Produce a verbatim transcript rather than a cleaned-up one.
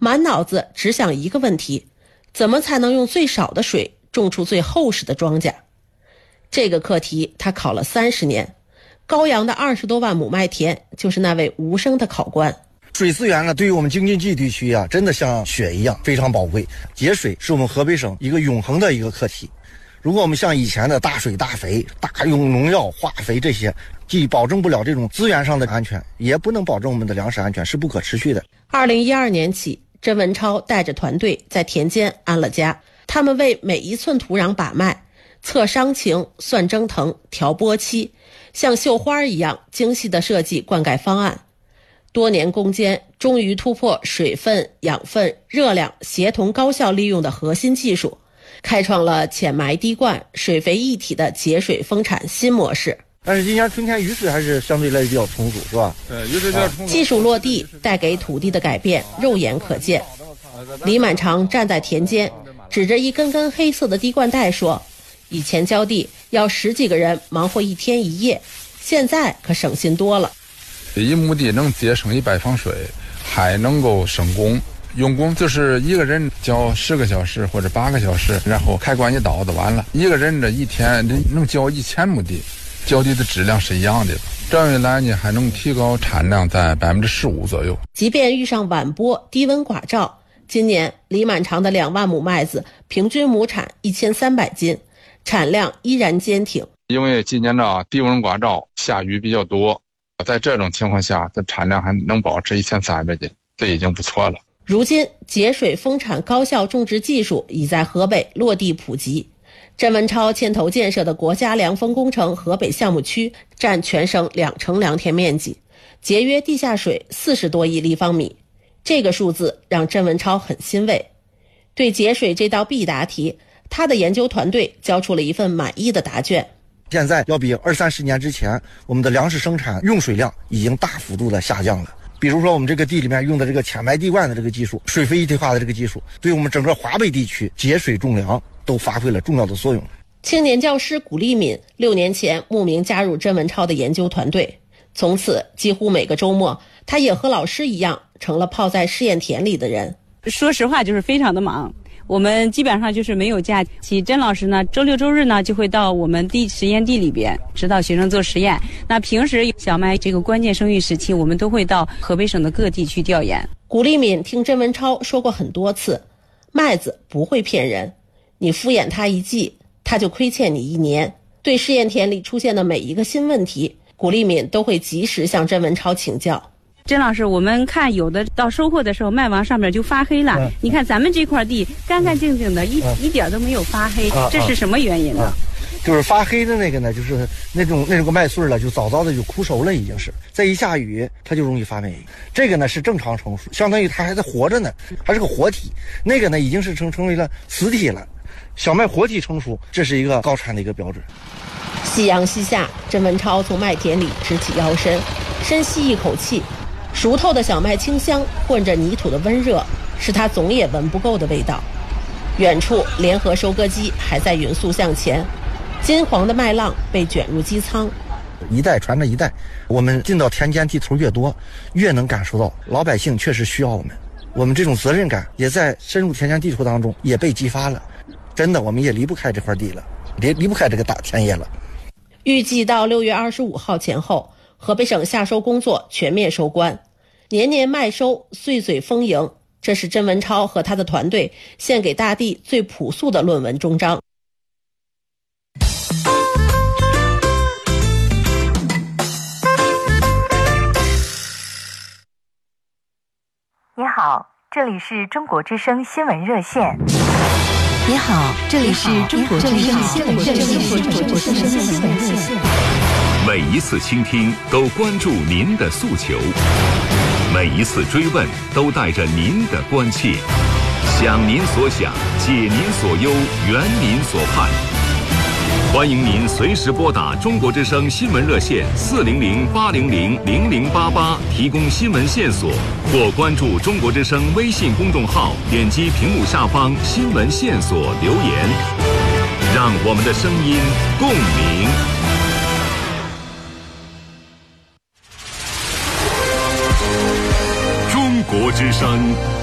满脑子只想一个问题：怎么才能用最少的水种出最厚实的庄稼？这个课题他考了三十年，高阳的二十多万亩麦田就是那位无声的考官。 水资源呢，对于我们京津冀地区啊，真的像血一样非常宝贵。节水是我们河北省一个永恒的一个课题。如果我们像以前的大水大肥、大用农药化肥这些，既保证不了这种资源上的安全，也不能保证我们的粮食安全，是不可持续的。 二零一二年起，甄文超带着团队在田间安了家，他们为每一寸土壤把脉，测伤情、算蒸腾、调播期，像绣花一样精细地设计灌溉方案。多年攻坚，终于突破水分、养分、热量协同高效利用的核心技术，开创了浅埋滴灌、水肥一体的节水丰产新模式。 但是今年春天雨水还是相对来比较充足，是吧？ 对，雨水比较充足。 技术落地带给土地的改变肉眼可见。李满长站在田间，指着一根根黑色的滴灌带说：“以前浇地要十几个人忙活一天一夜，现在可省心多了。 一亩地能节省一百方水，还能够省工。用工就是一个人浇十个小时或者八个小时，然后开关一倒就完了。一个人这一天能浇一千亩地，浇地的质量是一样的。这样一来呢，还能提高产量在百分之十五左右。 即便遇上晚播、低温寡照，今年李满长的两万亩麦子平均亩产一千三百斤，产量依然坚挺。 因为今年的低温寡照，下雨比较多。在这种情况下，这产量还能保持一千三百斤，这已经不错了。 如今，节水丰产高效种植技术已在河北落地普及。甄文超牵头建设的国家凉风工程河北项目区占全省两成良田面积，节约地下水四十多亿立方米。这个数字让甄文超很欣慰。对节水这道必答题，他的研究团队交出了一份满意的答卷。 现在要比二三十年之前，我们的粮食生产用水量已经大幅度的下降了。比如说我们这个地里面用的这个浅埋滴灌的这个技术，水肥一体化的这个技术，对我们整个华北地区节水种粮都发挥了重要的作用。 青年教师古立敏六年前慕名加入甄文超的研究团队，从此几乎每个周末，他也和老师一样成了泡在试验田里的人。 说实话，就是非常的忙。我们基本上就是没有假期，甄老师呢，周六周日呢就会到我们地实验地里边指导学生做实验。那平时小麦这个关键生育时期，我们都会到河北省的各地去调研。 古立敏听甄文超说过很多次，麦子不会骗人，你敷衍它一季，它就亏欠你一年。对试验田里出现的每一个新问题，古立敏都会及时向甄文超请教。 甄老师，我们看有的到收获的时候，麦瓤上面就发黑了。嗯、你看咱们这块地干干净净的，一、嗯、一点都没有发黑， 啊、 这是什么原因呢？ 啊、就是发黑的那个呢，就是那种那种个麦穗了，就早早的就枯熟了，已经是。再一下雨，它就容易发霉。这个呢是正常成熟，相当于它还在活着呢，还是个活体。那个呢已经是成成为了死体了。小麦活体成熟，这是一个高产的一个标准。 夕阳西下，甄文超从麦田里直起腰身，深吸一口气。熟透的小麦清香混着泥土的温热，是他总也闻不够的味道。远处联合收割机还在匀速向前，金黄的麦浪被卷入机舱， 一代传着一代。我们进到田间地头越多，越能感受到老百姓确实需要我们，我们这种责任感也在深入田间地头当中也被激发了。真的，我们也离不开这块地了，离离不开这个大田野了。 预计到六月二十五号前后，河北省夏收工作全面收官，年年麦收，岁岁丰盈。这是甄文超和他的团队献给大地最朴素的论文终章。 你好，这里是中国之声新闻热线。 你好，这里是中国之声新闻热线。 每一次倾听都关注您的诉求，每一次追问都带着您的关切，想您所想，解您所忧，圆您所盼。欢迎您随时拨打中国之声新闻热线四零零八零零零零八八提供新闻线索，或关注中国之声微信公众号，点击屏幕下方新闻线索留言，让我们的声音共鸣。中国之声